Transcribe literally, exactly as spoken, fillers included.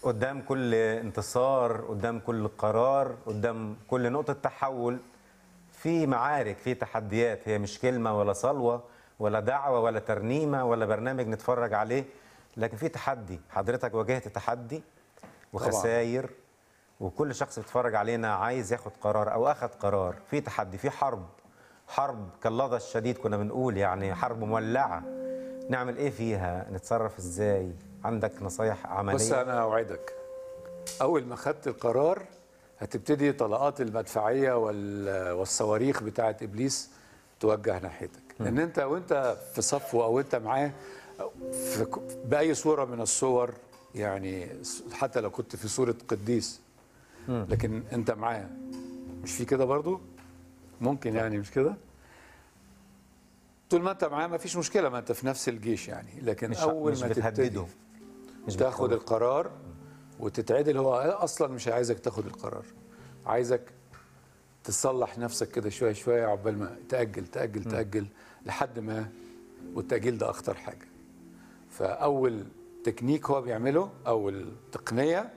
قدام كل انتصار، قدام كل قرار، قدام كل نقطة تحول، في معارك، في تحديات. هي مش كلمة ولا صلوة ولا دعوة ولا ترنيمة ولا برنامج نتفرج عليه، لكن في تحدي. حضرتك واجهت تحدي وخسائر، وكل شخص بيتفرج علينا عايز ياخد قرار او اخذ قرار. في تحدي، في حرب، حرب كاللظى الشديد كنا بنقول، يعني حرب مولعة. نعمل ايه فيها؟ نتصرف ازاي؟ عندك نصايح عملية؟ بص انا اوعدك، اول ما خدت القرار هتبتدي طلقات المدفعيه والصواريخ بتاعه ابليس توجه ناحيتك، لان انت وانت في صفه او انت معاه في باي صوره من الصور، يعني حتى لو كنت في صوره قديس لكن انت معاه، مش في كده برضو ممكن يعني مش كده؟ طول ما انت معاه ما فيش مشكله، ما انت في نفس الجيش يعني، لكن مش اول مش ما بتهدده، تبتدي مش تاخد بتخوف. القرار وتتعدل، هو اصلا مش عايزك تاخد القرار، عايزك تصلح نفسك كده شويه شويه، عقبال ما تاجل تاجل م. تاجل لحد ما، والتاجيل ده اخطر حاجه. فاول تكنيك هو بيعمله، اول تقنيه